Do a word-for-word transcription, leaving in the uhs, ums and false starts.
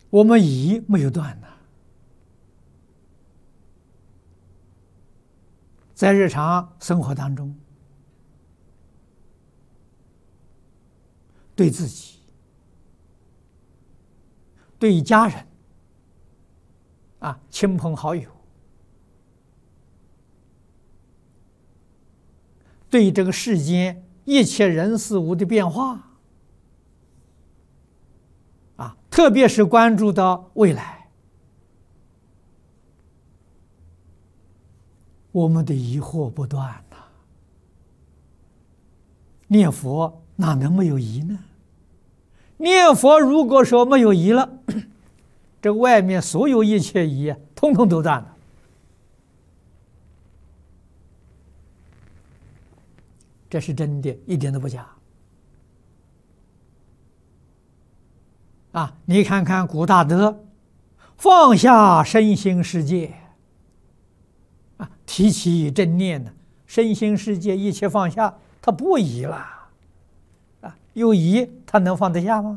我们疑没有断呢，在日常生活当中，对自己、对家人、啊亲朋好友、对这个世间一切人事物的变化，啊，特别是关注到未来，我们的疑惑不断呐。念佛哪能没有疑呢？念佛如果说没有疑了，这外面所有一切疑，通通都断了。这是真的，一点都不假。啊，你看看古大德，放下身心世界，啊，提起正念呢，身心世界一切放下，他不疑了，啊，有疑他能放得下吗？